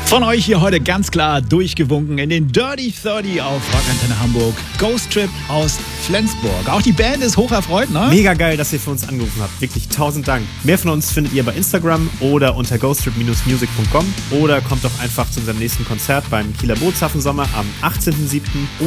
Von euch hier heute ganz klar durchgewunken in den Dirty 30 auf Rockantenne Hamburg. Ghost Trip aus Flensburg. Auch die Band ist hoch erfreut, ne? Mega geil, dass ihr für uns angerufen habt. Wirklich 1000 Dank. Mehr von uns findet ihr bei Instagram oder unter ghosttrip-music.com oder kommt doch einfach zu unserem nächsten Konzert beim Kieler Bootshafensommer am 18.07.